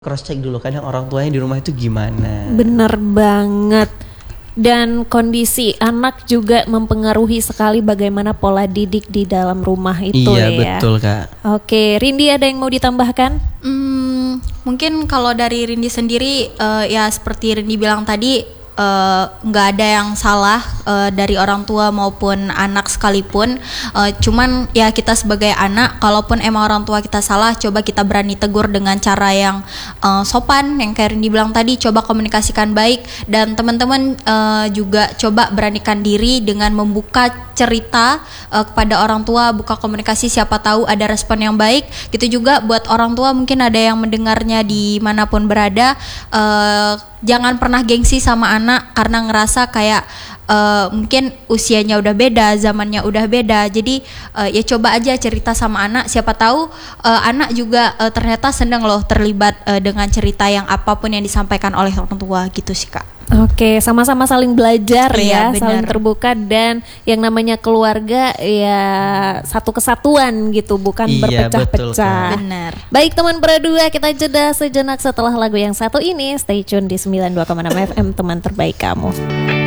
cross check dulu kadang orang tuanya di rumah itu gimana. Bener banget. Dan kondisi anak juga mempengaruhi sekali bagaimana pola didik di dalam rumah itu Iya, ya. betul Kak. Oke, Rindi ada yang mau ditambahkan? Mungkin kalau dari Rindi sendiri ya seperti Rindi bilang tadi nggak ada yang salah dari orang tua maupun anak sekalipun, cuman ya kita sebagai anak kalaupun emang orang tua kita salah, coba kita berani tegur dengan cara yang sopan, yang kayak Rindi bilang tadi, coba komunikasikan baik. Dan teman-teman juga coba beranikan diri dengan membuka cerita kepada orang tua, buka komunikasi, siapa tahu ada respon yang baik. Gitu juga buat orang tua, mungkin ada yang mendengarnya dimanapun berada, jangan pernah gengsi sama anak karena ngerasa kayak mungkin usianya udah beda, zamannya udah beda. Jadi ya coba aja cerita sama anak, siapa tahu anak juga ternyata seneng loh terlibat dengan cerita yang apapun yang disampaikan oleh orang tua gitu sih Kak. Oke, sama-sama saling belajar Iya, ya, saling terbuka, dan yang namanya keluarga ya satu kesatuan gitu, bukan Iya, betul, berpecah-pecah. Kak. Benar. Baik teman berdua, kita jeda sejenak setelah lagu yang satu ini. Stay tune di 92,6 FM, teman terbaik kamu.